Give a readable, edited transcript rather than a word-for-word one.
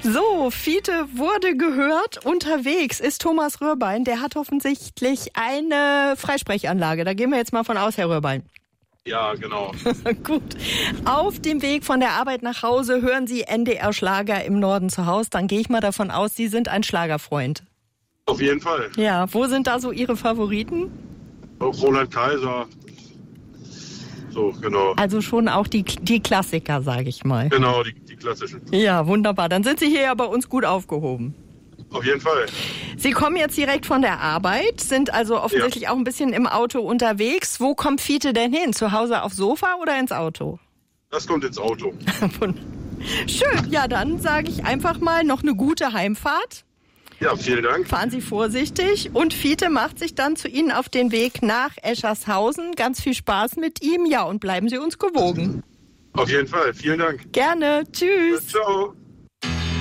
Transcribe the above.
So, Fiete wurde gehört. Unterwegs ist Thomas Röhrbein. Der hat offensichtlich eine Freisprechanlage. Da gehen wir jetzt mal von aus, Herr Röhrbein. Ja, genau. Gut. Auf dem Weg von der Arbeit nach Hause hören Sie NDR Schlager im Norden zu Hause. Dann gehe ich mal davon aus, Sie sind ein Schlagerfreund. Auf jeden Fall. Ja, wo sind da so Ihre Favoriten? Roland Kaiser. So, genau. Also schon auch die Klassiker, sage ich mal. Genau, die klassischen. Ja, wunderbar. Dann sind Sie hier ja bei uns gut aufgehoben. Auf jeden Fall. Sie kommen jetzt direkt von der Arbeit, sind also offensichtlich auch ein bisschen im Auto unterwegs. Wo kommt Fiete denn hin? Zu Hause aufs Sofa oder ins Auto? Das kommt ins Auto. Schön. Ja, dann sage ich einfach mal noch eine gute Heimfahrt. Ja, vielen Dank. Fahren Sie vorsichtig. Und Fiete macht sich dann zu Ihnen auf den Weg nach Eschershausen. Ganz viel Spaß mit ihm. Ja, und bleiben Sie uns gewogen. Auf jeden Fall. Vielen Dank. Gerne. Tschüss. Ciao.